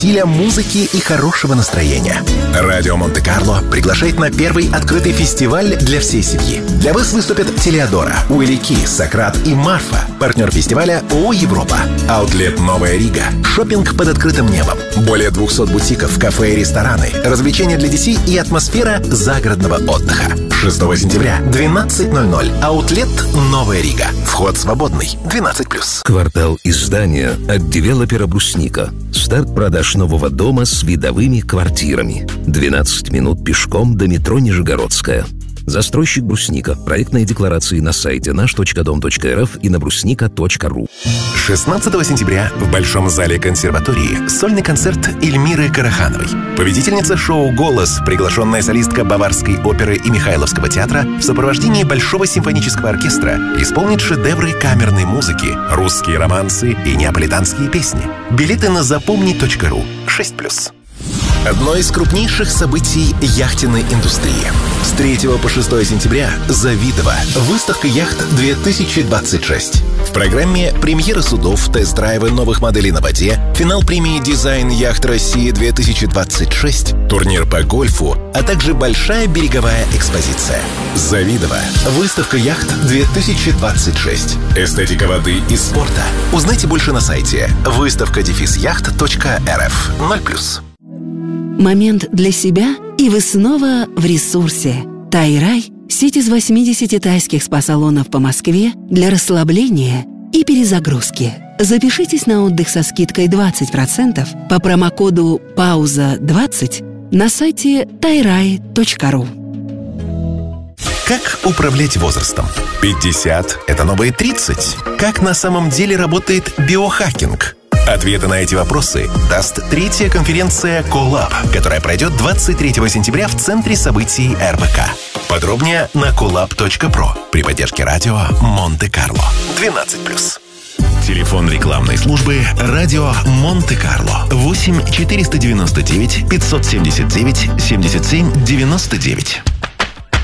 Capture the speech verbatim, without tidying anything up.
стиля музыки и хорошего настроения. Радио Монте-Карло приглашает на первый открытый фестиваль для всей семьи. Для вас выступят Телеодора, Уилли Ки, Сократ и Марфа. Партнер фестиваля ООО «Европа». Аутлет «Новая Рига». Шопинг под открытым небом. Более двухсот бутиков, кафе и рестораны. Развлечения для детей и атмосфера загородного отдыха. шестого сентября, двенадцать ноль ноль. Аутлет «Новая Рига». Вход свободный. двенадцать плюс. Квартал издания от девелопера «Брусника». Старт продаж нового дома с видовыми квартирами. двенадцать минут пешком до метро Нижегородская. Застройщик «Брусника». Проектные декларации на сайте наш точка дом точка эр эф и на брусника точка ру. шестнадцатого сентября в Большом зале консерватории сольный концерт Эльмиры Карахановой. Победительница шоу «Голос», приглашенная солистка Баварской оперы и Михайловского театра в сопровождении Большого симфонического оркестра исполнит шедевры камерной музыки, русские романсы и неаполитанские песни. Билеты на запомни точка ру. шесть плюс. Одно из крупнейших событий яхтенной индустрии. С третьего по шестое сентября Завидово. Выставка яхт две тысячи двадцать шесть. В программе премьера судов, тест-драйвы новых моделей на воде, финал премии «Дизайн яхт России две тысячи двадцать шесть», турнир по гольфу, а также большая береговая экспозиция. Завидово. Выставка яхт две тысячи двадцать шесть. Эстетика воды и спорта. Узнайте больше на сайте выставка дефис яхт точка эр эф. ноль плюс. Момент для себя, и вы снова в ресурсе. Тай-рай – сеть из восьмидесяти тайских спа-салонов по Москве для расслабления и перезагрузки. Запишитесь на отдых со скидкой двадцать процентов по промокоду пауза двадцать на сайте тай рай точка ру. Как управлять возрастом? пятьдесят – это новые тридцать. Как на самом деле работает биохакинг? Ответы на эти вопросы даст третья конференция «Коллаб», которая пройдет двадцать третьего сентября в Центре событий эр бэ ка. Подробнее на коллаб точка про при поддержке радио Монте-Карло. двенадцать плюс. Телефон рекламной службы «Радио Монте-Карло» восемь четыреста девяносто девять пятьсот семьдесят девять семьдесят семь девяносто девять.